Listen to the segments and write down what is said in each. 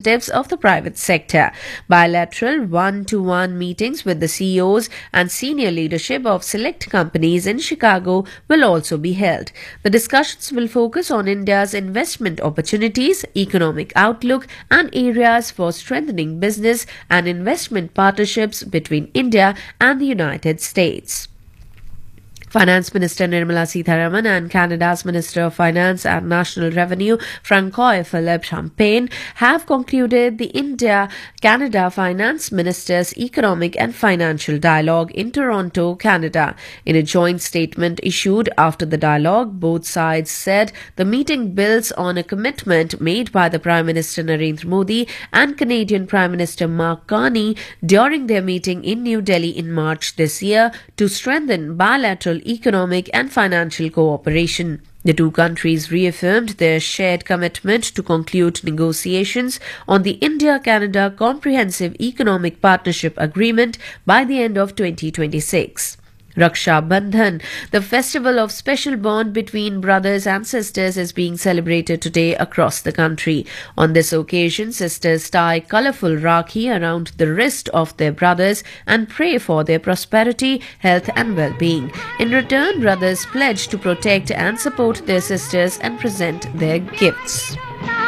representatives of the private sector. Bilateral one-to-one meetings with the CEOs and senior leadership of select companies in Chicago will also be held. The discussions will focus on India's investment opportunities, economic outlook, and areas for strengthening business and investment partnerships between India and the United States. Finance Minister Nirmala Sitharaman and Canada's Minister of Finance and National Revenue, Francois Philippe Champagne, have concluded the India-Canada Finance Ministers' Economic and Financial Dialogue in Toronto, Canada. In a joint statement issued after the dialogue, both sides said the meeting builds on a commitment made by the Prime Minister Narendra Modi and Canadian Prime Minister Mark Carney during their meeting in New Delhi in March this year to strengthen bilateral economic and financial cooperation. The two countries reaffirmed their shared commitment to conclude negotiations on the India-Canada Comprehensive Economic Partnership Agreement by the end of 2026. Raksha Bandhan, the festival of special bond between brothers and sisters, is being celebrated today across the country. On this occasion, sisters tie colourful rakhi around the wrist of their brothers and pray for their prosperity, health and well-being. In return, brothers pledge to protect and support their sisters and present their gifts.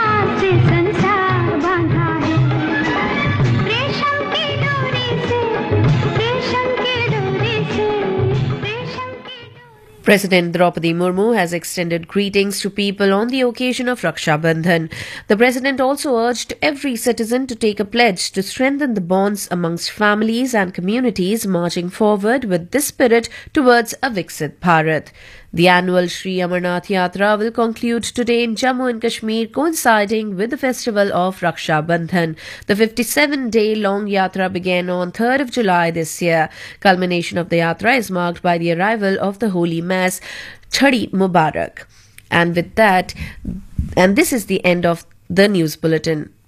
President Draupadi Murmu has extended greetings to people on the occasion of Raksha Bandhan. The President also urged every citizen to take a pledge to strengthen the bonds amongst families and communities, marching forward with this spirit towards a Viksit Bharat. The annual Sri Amarnath Yatra will conclude today in Jammu and Kashmir, coinciding with the festival of Raksha Bandhan. The 57-day-long Yatra began on 3rd of July this year. Culmination of the Yatra is marked by the arrival of the Holy Mass, Chhadi Mubarak. And with that, this is the end of the news bulletin.